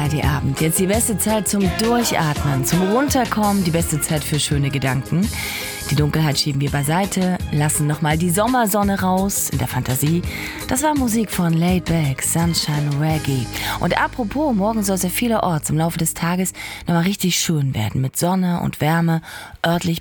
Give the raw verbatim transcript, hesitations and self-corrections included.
Freitagabend. Jetzt die beste Zeit zum Durchatmen, zum Runterkommen, die beste Zeit für schöne Gedanken. Die Dunkelheit schieben wir beiseite, lassen nochmal die Sommersonne raus in der Fantasie. Das war Musik von Laid Back, Sunshine Reggae. Und apropos, morgen soll es ja vielerorts im Laufe des Tages nochmal richtig schön werden. Mit Sonne und Wärme, örtlich